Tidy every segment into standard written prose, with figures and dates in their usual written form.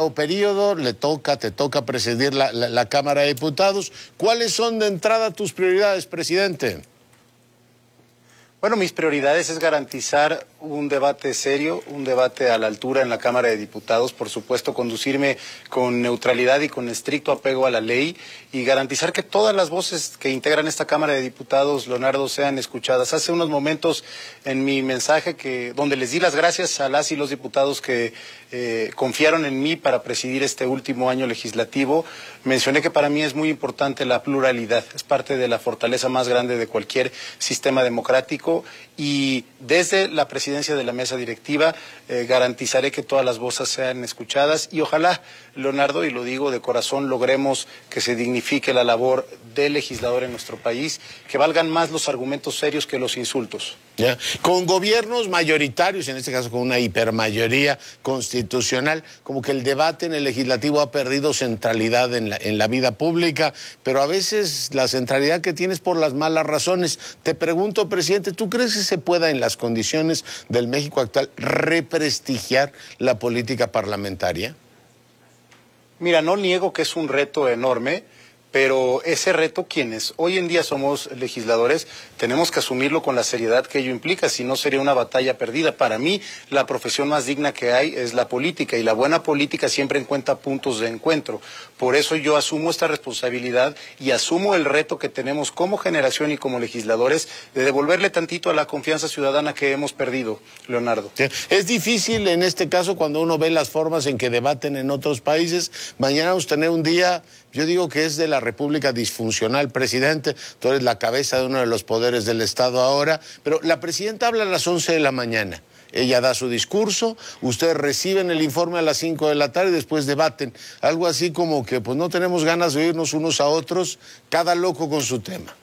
octavo periodo, te toca presidir la Cámara de Diputados. ¿Cuáles son de entrada tus prioridades, presidente? Bueno, mis prioridades es garantizar un debate serio, un debate a la altura en la Cámara de Diputados, por supuesto conducirme con neutralidad y con estricto apego a la ley y garantizar que todas las voces que integran esta Cámara de Diputados, Leonardo, sean escuchadas. Hace unos momentos en mi mensaje donde les di las gracias a las y los diputados que confiaron en mí para presidir este último año legislativo, mencioné que para mí es muy importante la pluralidad, es parte de la fortaleza más grande de cualquier sistema democrático y desde la presidencia de la mesa directiva garantizaré que todas las voces sean escuchadas y ojalá, Leonardo, y lo digo de corazón, logremos que se dignifique la labor del legislador en nuestro país, que valgan más los argumentos serios que los insultos. ¿Ya? Con gobiernos mayoritarios, en este caso con una hipermayoría constitucional, como que el debate en el legislativo ha perdido centralidad en la vida pública, pero a veces la centralidad que tienes por las malas razones. Te pregunto, presidente, ¿tú crees que se pueda en las condiciones del México actual represtigiar la política parlamentaria? Mira, no niego que es un reto enorme, pero ese reto, quienes hoy en día somos legisladores, tenemos que asumirlo con la seriedad que ello implica, si no sería una batalla perdida. Para mí, la profesión más digna que hay es la política, y la buena política siempre encuentra puntos de encuentro. Por eso yo asumo esta responsabilidad y asumo el reto que tenemos como generación y como legisladores de devolverle tantito a la confianza ciudadana que hemos perdido, Leonardo. Sí. Es difícil en este caso cuando uno ve las formas en que debaten en otros países. Mañana vamos a tener un día, yo digo que es de la República disfuncional, presidente. Tú eres la cabeza de uno de los poderes del Estado ahora, pero la presidenta habla a las 11 de la mañana. Ella da su discurso, ustedes reciben el informe a las 5 de la tarde y después debaten. Algo así como que pues no tenemos ganas de oírnos unos a otros, cada loco con su tema.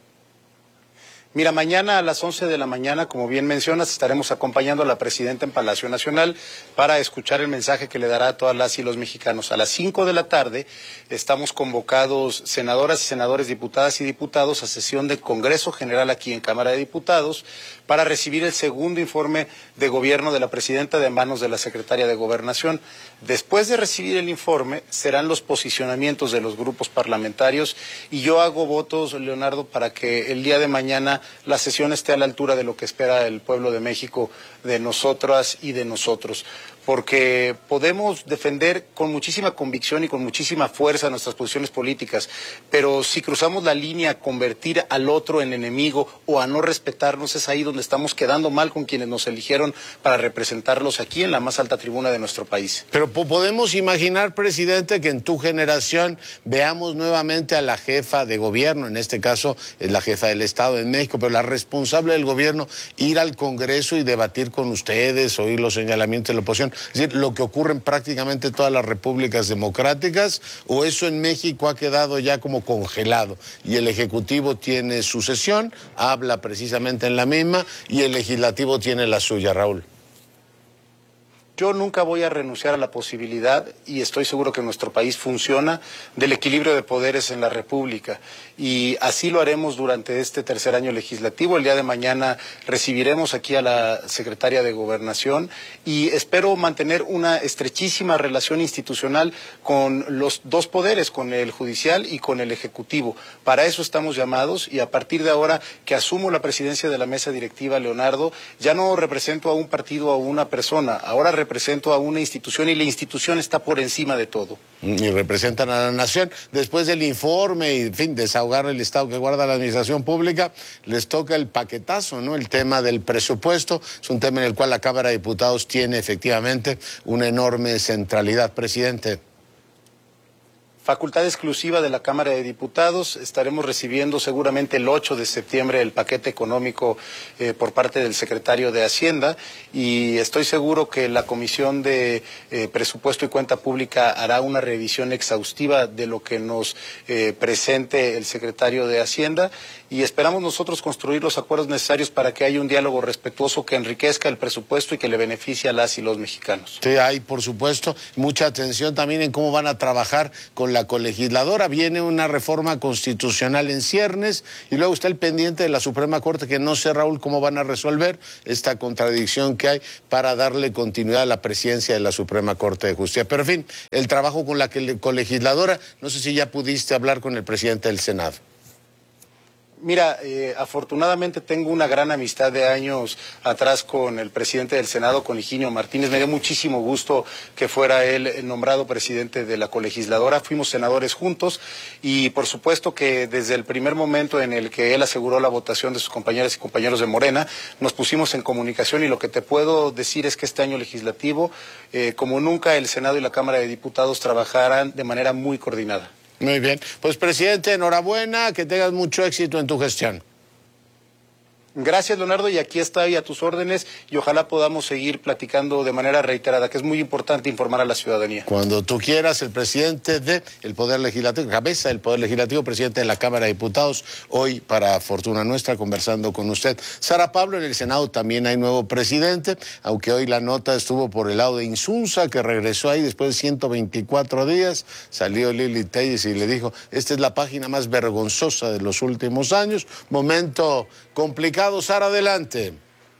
Mira, mañana a las 11 de la mañana, como bien mencionas, estaremos acompañando a la presidenta en Palacio Nacional para escuchar el mensaje que le dará a todas las y los mexicanos. A las 5 de la tarde estamos convocados senadoras y senadores, diputadas y diputados a sesión de Congreso General aquí en Cámara de Diputados para recibir el segundo informe de gobierno de la presidenta de manos de la secretaria de Gobernación. Después de recibir el informe serán los posicionamientos de los grupos parlamentarios y yo hago votos, Leonardo, para que el día de mañana la sesión esté a la altura de lo que espera el pueblo de México de nosotras y de nosotros, porque podemos defender con muchísima convicción y con muchísima fuerza nuestras posiciones políticas, pero si cruzamos la línea a convertir al otro en enemigo o a no respetarnos, es ahí donde estamos quedando mal con quienes nos eligieron para representarlos aquí en la más alta tribuna de nuestro país. Pero podemos imaginar, presidente, que en tu generación veamos nuevamente a la jefa de gobierno, en este caso es la jefa del Estado en México, pero la responsable del gobierno, ir al Congreso y debatir con ustedes, oír los señalamientos de la oposición, es decir, lo que ocurre en prácticamente todas las repúblicas democráticas, o eso en México ha quedado ya como congelado y el Ejecutivo tiene su sesión, habla precisamente en la misma y el Legislativo tiene la suya, Raúl. Yo nunca voy a renunciar a la posibilidad, y estoy seguro que nuestro país funciona, del equilibrio de poderes en la República. Y así lo haremos durante este tercer año legislativo. El día de mañana recibiremos aquí a la secretaria de Gobernación y espero mantener una estrechísima relación institucional con los dos poderes, con el judicial y con el ejecutivo. Para eso estamos llamados y a partir de ahora que asumo la presidencia de la mesa directiva, Leonardo, ya no represento a un partido o a una persona, ahora represento a una institución y la institución está por encima de todo. Y representan a la nación. Después del informe y, en fin, desahogar el estado que guarda la administración pública, les toca el paquetazo, ¿no? El tema del presupuesto. Es un tema en el cual la Cámara de Diputados tiene efectivamente una enorme centralidad. Presidente. Facultad exclusiva de la Cámara de Diputados. Estaremos recibiendo seguramente el 8 de septiembre el paquete económico por parte del secretario de Hacienda y estoy seguro que la Comisión de Presupuesto y Cuenta Pública hará una revisión exhaustiva de lo que nos presente el secretario de Hacienda y esperamos nosotros construir los acuerdos necesarios para que haya un diálogo respetuoso que enriquezca el presupuesto y que le beneficie a las y los mexicanos. Sí, hay, por supuesto, mucha atención también en cómo van a trabajar con la la colegisladora. Viene una reforma constitucional en ciernes y luego está el pendiente de la Suprema Corte, que no sé, Raúl, cómo van a resolver esta contradicción que hay para darle continuidad a la presidencia de la Suprema Corte de Justicia. Pero en fin, el trabajo con la colegisladora, no sé si ya pudiste hablar con el presidente del Senado. Mira, afortunadamente tengo una gran amistad de años atrás con el presidente del Senado, con Higinio Martínez. Me dio muchísimo gusto que fuera él nombrado presidente de la colegisladora. Fuimos senadores juntos y por supuesto que desde el primer momento en el que él aseguró la votación de sus compañeras y compañeros de Morena, nos pusimos en comunicación y lo que te puedo decir es que este año legislativo, como nunca, el Senado y la Cámara de Diputados trabajarán de manera muy coordinada. Muy bien. Pues, presidente, enhorabuena, que tengas mucho éxito en tu gestión. Gracias, Leonardo, y aquí estoy a tus órdenes y ojalá podamos seguir platicando de manera reiterada, que es muy importante informar a la ciudadanía. Cuando tú quieras, el presidente del Poder Legislativo, cabeza del Poder Legislativo, presidente de la Cámara de Diputados, hoy, para fortuna nuestra, conversando con usted. Sara Pablo, en el Senado también hay nuevo presidente, aunque hoy la nota estuvo por el lado de Insunza, que regresó ahí después de 124 días, salió Lili Telles y le dijo, esta es la página más vergonzosa de los últimos años, momento complicado. Sara, adelante.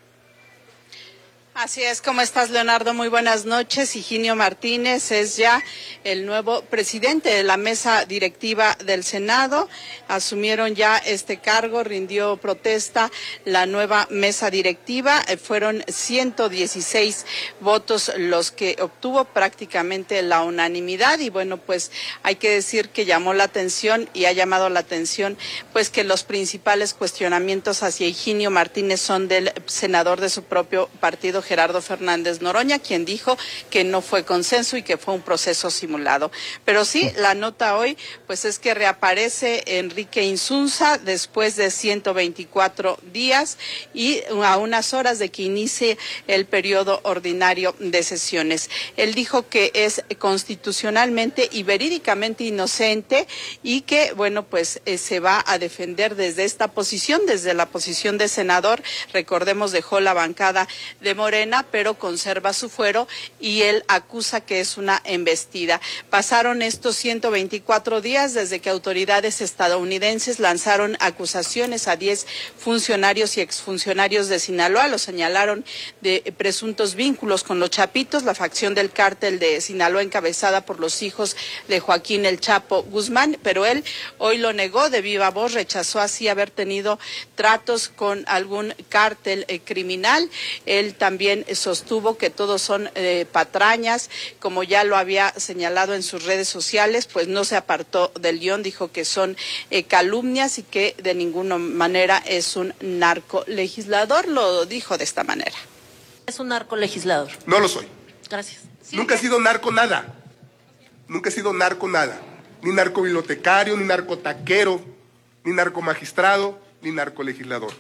Así es, ¿cómo estás, Leonardo? Muy buenas noches. Higinio Martínez es ya el nuevo presidente de la mesa directiva del Senado. Asumieron ya este cargo, rindió protesta la nueva mesa directiva. Fueron 116 votos los que obtuvo, prácticamente la unanimidad. Y bueno, pues hay que decir que llamó la atención y ha llamado la atención, pues que los principales cuestionamientos hacia Higinio Martínez son del senador de su propio partido, Gerardo Fernández Noroña, quien dijo que no fue consenso y que fue un proceso simulado. Pero sí, la nota hoy pues es que reaparece Enrique Insunza después de 124 días y a unas horas de que inicie el periodo ordinario de sesiones. Él dijo que es constitucionalmente y verídicamente inocente y que, bueno, pues se va a defender desde esta posición, desde la posición de senador. Recordemos, dejó la bancada de Morena, pero conserva su fuero y él acusa que es una embestida. Pasaron estos 124 días desde que autoridades estadounidenses lanzaron acusaciones a 10 funcionarios y exfuncionarios de Sinaloa. Los señalaron de presuntos vínculos con los Chapitos, la facción del cártel de Sinaloa encabezada por los hijos de Joaquín El Chapo Guzmán, pero él hoy lo negó de viva voz, rechazó así haber tenido tratos con algún cártel criminal. Él también sostuvo que todos son patrañas, como ya lo había señalado en sus redes sociales, pues no se apartó del guión, dijo que son calumnias y que de ninguna manera es un narcolegislador, lo dijo de esta manera. ¿Es un narcolegislador? No lo soy. Gracias. Nunca he sido narco nada. Nunca he sido narco nada. Ni narcobibliotecario, ni narcotaquero, ni narcomagistrado, ni narcolegislador.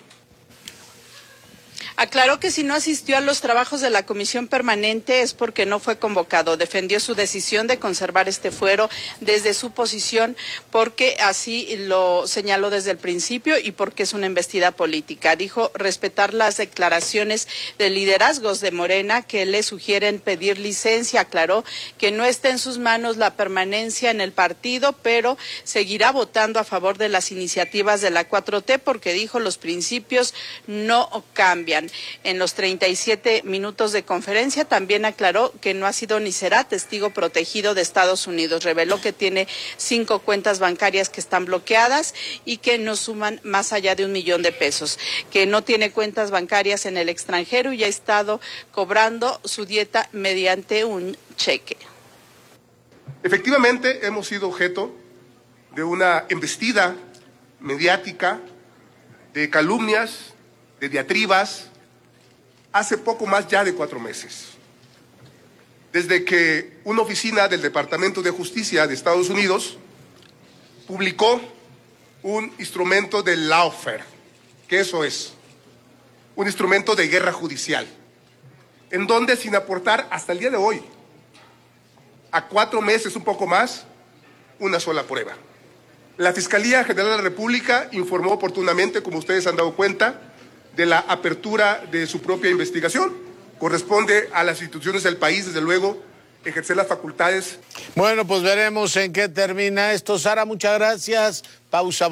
Aclaró que si no asistió a los trabajos de la comisión permanente es porque no fue convocado. Defendió su decisión de conservar este fuero desde su posición porque así lo señaló desde el principio y porque es una embestida política. Dijo respetar las declaraciones de liderazgos de Morena que le sugieren pedir licencia. Aclaró que no está en sus manos la permanencia en el partido, pero seguirá votando a favor de las iniciativas de la 4T porque dijo los principios no cambian. En los 37 minutos de conferencia también aclaró que no ha sido ni será testigo protegido de Estados Unidos. Reveló que tiene 5 cuentas bancarias que están bloqueadas y que no suman más allá de $1 millón, que no tiene cuentas bancarias en el extranjero y ha estado cobrando su dieta mediante un cheque. Efectivamente, hemos sido objeto de una embestida mediática, de calumnias, de diatribas, hace poco más ya de 4 meses. Desde que una oficina del Departamento de Justicia de Estados Unidos publicó un instrumento de lawfare, que eso es, un instrumento de guerra judicial, en donde sin aportar hasta el día de hoy, a 4 meses, un poco más, una sola prueba. La Fiscalía General de la República informó oportunamente, como ustedes han dado cuenta, de la apertura de su propia investigación. Corresponde a las instituciones del país, desde luego, ejercer las facultades. Bueno, pues veremos en qué termina esto. Sara, muchas gracias. Pausa.